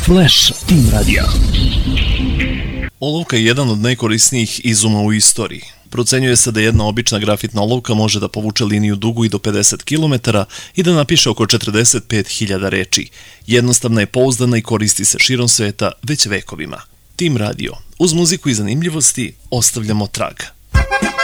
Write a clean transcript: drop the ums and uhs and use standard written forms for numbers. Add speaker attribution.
Speaker 1: Flash Team Radio.
Speaker 2: Olovka je jedan od najkorisnijih izuma u istoriji. Procenjuje se da jedna obična grafitna olovka može da povuče liniju dugu i do 50 km i da napiše oko 45.000 reči. Jednostavna je, pouzdana i koristi se širom sveta već vekovima. Team Radio. Uz muziku i zanimljivosti ostavljamo trag.